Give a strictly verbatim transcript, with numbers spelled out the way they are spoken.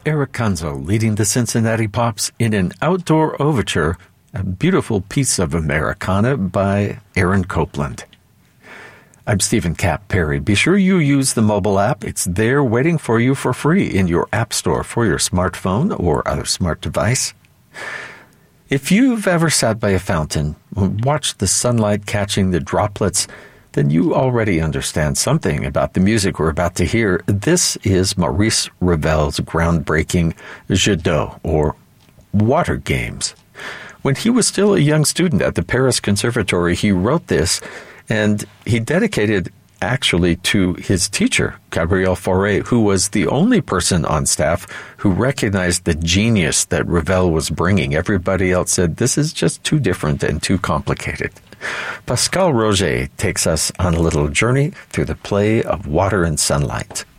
Eric Kunzel leading the Cincinnati Pops in an outdoor overture, a beautiful piece of Americana by Aaron Copland. I'm Stephen Cap Perry. Be sure you use the mobile app. It's there waiting for you for free in your app store for your smartphone or other smart device. If you've ever sat by a fountain and watched the sunlight catching the droplets, then you already understand something about the music we're about to hear. This is Maurice Ravel's groundbreaking Jeux d'eau, or Water Games. When he was still a young student at the Paris Conservatory, he wrote this, and he dedicated actually to his teacher, Gabriel Fauré, who was the only person on staff who recognized the genius that Ravel was bringing. Everybody else said, this is just too different and too complicated. Pascal Roger takes us on a little journey through the play of water and sunlight.